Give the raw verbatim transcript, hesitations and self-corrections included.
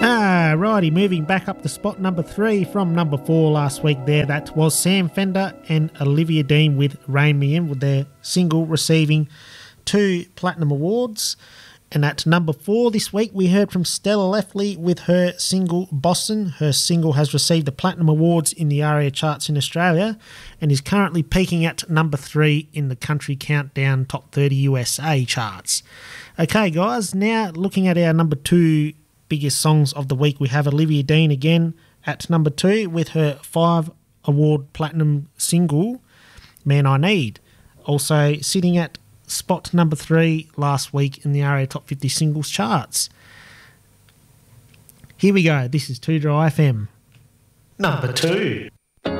Ah, righty, moving back up to spot number three from number four last week there. That was Sam Fender and Olivia Dean with Rain Me In, with their single receiving two Platinum Awards. And at number four this week, we heard from Stella Lefley with her single Boston. Her single has received the Platinum Awards in the ARIA charts in Australia and is currently peaking at number three in the Country Countdown Top thirty U S A charts. Okay, guys, now looking at our number two biggest songs of the week, we have Olivia Dean again at number two with her five award platinum single, Man I Need. Also sitting at spot number three last week in the ARIA Top fifty Singles charts. Here we go. This is two Dry F M. Number two.